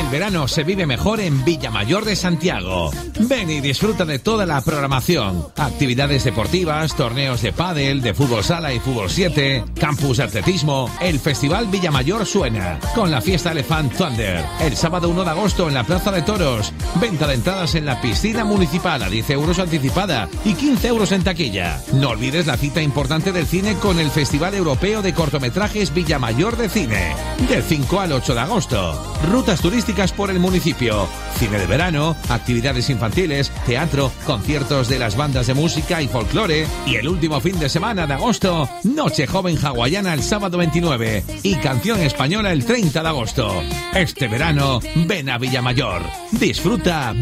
verano se vive mejor en Villamayor de Santiago. Ven y disfruta de toda la programación. Actividades deportivas, torneos de pádel, de fútbol sala y fútbol 7, campus de atletismo. El Festival Villamayor suena con la fiesta Elephant Thunder. El sábado 1 de agosto en la Plaza de Toros. Venta de entradas en la piscina municipal a 10 euros anticipada y 15 euros en taquilla. No olvides la cita importante del cine con el Festival Europeo de Cortometrajes Villamayor de Cine. Del 5 al 8 de agosto. Rutas turísticas por el municipio, cine de verano, actividades infantiles, teatro, conciertos de las bandas de música y folclore, y el último fin de semana de agosto, Noche Joven Hawaiana el sábado 29 y Canción Española el 30 de agosto. Este verano, ven a Villamayor. Disfruta